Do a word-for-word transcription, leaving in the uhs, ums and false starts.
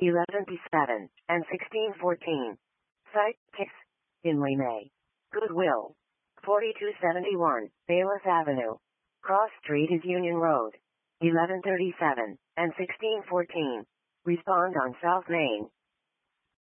eleven P seven, and sixteen fourteen. Site, case. Inley May. Goodwill. forty-two seventy-one, Bayless Avenue. Cross Street is Union Road. eleven thirty-seven, and sixteen fourteen. Respond on South Main.